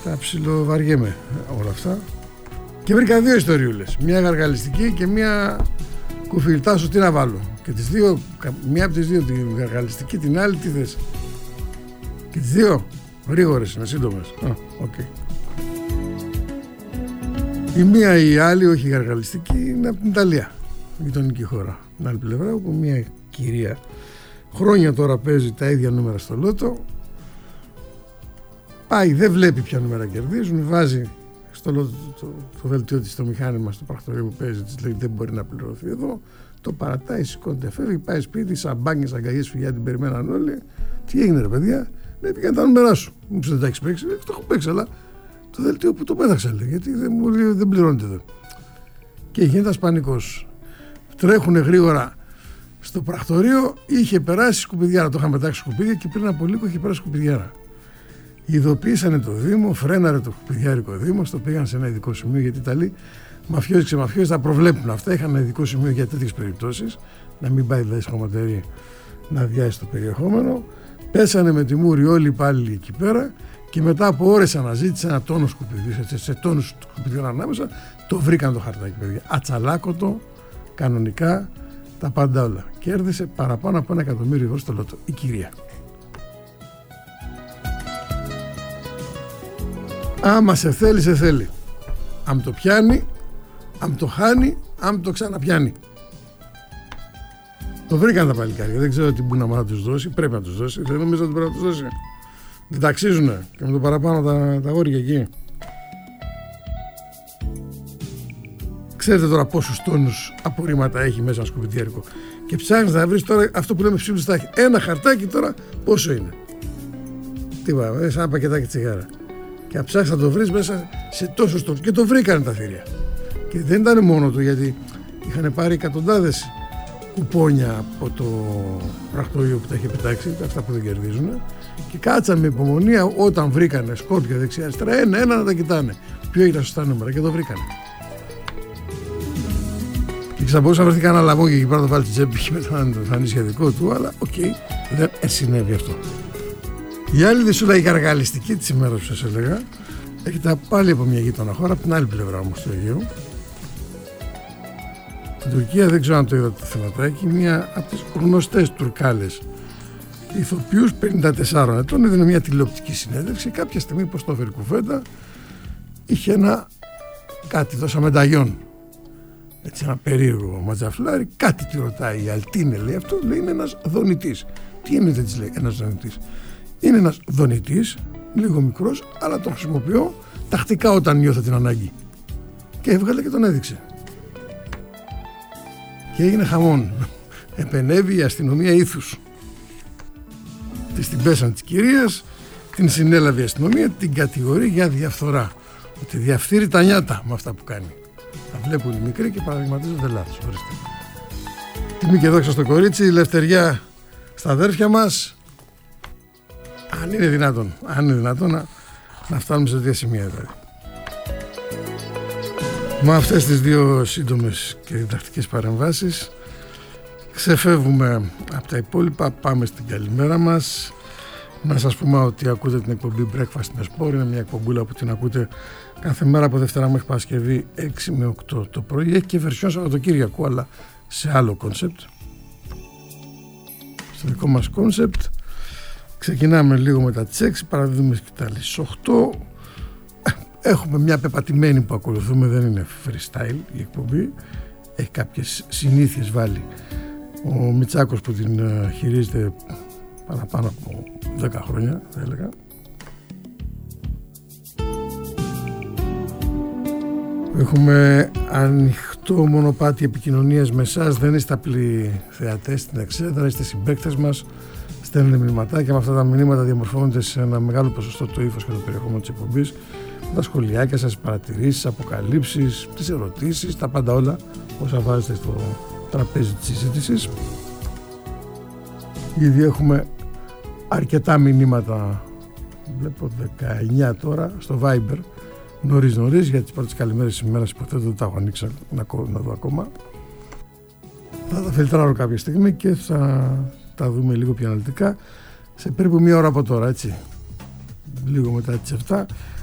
τα ψιλοβαριέμαι όλα αυτά. Και βρήκα δύο ιστοριούλες. Μια γαργαλιστική και μια κουφιλτάσου. Τι να βάλω. Και τις δύο, μία από τις δύο, την γαργαλιστική, την άλλη τι θες. Και τις δύο γρήγορες είναι, σύντομες. Okay. Η μία ή η άλλη, όχι η γαργαλιστική, είναι από την Ιταλία, γειτονική χώρα. Την άλλη πλευρά, όπου μια κυρία χρόνια τώρα παίζει τα ίδια νούμερα στο λότο. Πάει, δεν βλέπει ποια νούμερα κερδίζουν, βάζει στο λότο το δελτίο της στο μηχάνημα, στο πρακτορείο που παίζει, της λέει δεν μπορεί να πληρωθεί εδώ. Το παρατάει, σηκώνεται, φεύγει, πάει σπίτι, σαμπάνιες, αγκαλιές, φυγιά, την περιμέναν όλοι. Τι έγινε ρε παιδιά, λέει πήγαν τα νούμερα σου. Μου δεν τα έχεις παίξει, λέει, το έχω παίξει, αλλά το δελτίο που το πέταξα, λέει, γιατί δεν πληρώνεται εδώ. Και γίνεται ένας πανικός. Τρέχουνε γρήγορα στο πρακτορείο, είχε περάσει σκουπιδιάρα. Το είχαν πετάξει σκουπίδια και πριν από λίγο είχε περάσει σκουπιδιάρα. Ειδοποίησανε το Δήμο, φρέναρε το σκουπιδιάρικο Δήμο, το πήγαν σε ένα ειδικό σημείο γιατί οι Ιταλοί μαφιόζοι και ξεμαφιόζοι τα προβλέπουν αυτά. Είχαν ένα ειδικό σημείο για τέτοιες περιπτώσεις, να μην πάει δηλαδή σχωματερή να αδειάσει το περιεχόμενο. Πέσανε με τη μούρη όλοι οι υπάλληλοι εκεί πέρα και μετά από ώρες αναζήτησε ένα τόνο σκουπιδιού, σε τόνους σκουπιδιών ανάμεσα, το βρήκαν το χαρτάκι, παιδιά. Ατσαλάκωτο, κανονικά, τα πάντα όλα. Κέρδισε παραπάνω από 1.000.000 ευρώ στο λότο η κυρία. Άμα σε θέλει, σε θέλει. Αν το πιάνει, αν το χάνει, αν το ξαναπιάνει. Το βρήκαν τα παλικάρια. Δεν ξέρω τι μπορεί να τους δώσει. Πρέπει να τους δώσει. Δεν νομίζω ότι πρέπει να τους δώσει. Δεν ταξίζουνε και με το παραπάνω τα γόρια εκεί. Ξέρετε τώρα πόσους τόνους απορρίμματα έχει μέσα ένα σκουπιδιάρικο. Και ψάχνεις να βρεις τώρα αυτό που λέμε ψήλου στάχη. Ένα χαρτάκι τώρα πόσο είναι. Τι πάμε, σαν ένα πακετάκι τσιγάρα. Και να ψάχνεις να το βρεις μέσα σε τόσους τόνους. Και το βρήκανε τα θηρία. Και δεν ήταν μόνο του, γιατί είχαν πάρει εκατοντάδες κουπόνια από το πρακτορείο που τα είχε πετάξει, αυτά που δεν κερδίζουν. Και κάτσαν με υπομονία όταν βρήκανε σκόρπια δεξιά-αριστερά, ένα-ένα να τα κοιτάνε. Ποιο έχει τα σωστά νούμερα και το βρήκανε. Και θα μπορούσε να βρεθεί κανένα λαγό και εκεί πέρα το βάλει στη τσέπη και μετά να το εμφανίσει δικό του, αλλά οκ, δεν συνέβη αυτό. Η άλλη δυσούλα, η γαργαλιστική της ημέρας που σας έλεγα, έχετε πάλι από μια γείτονα χώρα, από την άλλη πλευρά όμως του Αιγαίου. Στην Τουρκία, δεν ξέρω αν το είδατε το θεματάκι, μια από τις γνωστές Τουρκάλες ηθοποιούς 54 ετών έδινε μια τηλεοπτική συνέντευξη. Κάποια στιγμή, πως το έφερε κουβέντα, είχε ένα κάτι δώσα μενταγιόν. Έτσι, ένα περίεργο ματζαφλάρι, κάτι τη ρωτάει η Αλτίνε, λέει αυτό, λέει είναι ένας δονητής. Τι είναι, δεν της λέει ένας δονητής. Είναι ένας δονητής, λίγο μικρός, αλλά τον χρησιμοποιώ τακτικά όταν νιώθω την ανάγκη. Και έβγαλε και τον έδειξε. Και έγινε χαμόν. Επενέβη η αστυνομία ήθους. Της την πέσαν της κυρίας, την συνέλαβε η αστυνομία, την κατηγορεί για διαφθορά. Ότι διαφθείρει τα νιάτα με αυτά που κάνει. Τα βλέπουν οι μικροί και παραδειγματίζονται λάθος. Τιμή και δόξα στο κορίτσι, ελευθεριά στα αδέρφια μας. Αν είναι δυνατόν να φτάνουμε σε δύο σημεία δηλαδή. Με αυτές τις δύο σύντομες και διδακτικές παρεμβάσεις ξεφεύγουμε από τα υπόλοιπα, πάμε στην καλημέρα μας. Να σας πούμε ότι ακούτε την εκπομπή Breakfast με Sport, είναι μια εκπομπούλα που την ακούτε κάθε μέρα από Δευτέρα μέχρι Παρασκευή 6 με 8 το πρωί. Έχει και βερσιόν Σαββατοκύριακο, αλλά σε άλλο κόνσεπτ. Στο δικό μας κόνσεπτ ξεκινάμε λίγο μετά τις 6, παραδίδουμε σκητάλη στις 8. Έχουμε μια πεπατημένη που ακολουθούμε, δεν είναι freestyle η εκπομπή, έχει κάποιες συνήθειες βάλει ο Μητσάκος που την χειρίζεται παραπάνω από 10 χρόνια θα έλεγα. Έχουμε ανοιχτό μονοπάτι επικοινωνίας με εσάς, δεν είστε απλοί θεατές στην εξέδρα, είστε συμπαίκτες μας, στέλνετε μηνυματάκια, με αυτά τα μηνύματα διαμορφώνονται σε ένα μεγάλο ποσοστό το ύφος και το περιεχόμενο της εκπομπής, τα σχολιάκια σας, παρατηρήσεις, αποκαλύψεις, τις ερωτήσεις, τα πάντα όλα όσα βάζετε στο τραπέζι της συζήτησης. Ήδη έχουμε αρκετά μηνύματα, βλέπω 19 τώρα στο Viber, νωρίς για τις πρώτες καλημέρες της ημέρας, υποθέτω δεν τα έχω ανοίξει να δω ακόμα. Θα τα φιλτράρω κάποια στιγμή και θα τα δούμε λίγο πιο αναλυτικά σε περίπου μία ώρα από τώρα, έτσι, λίγο μετά τις 7.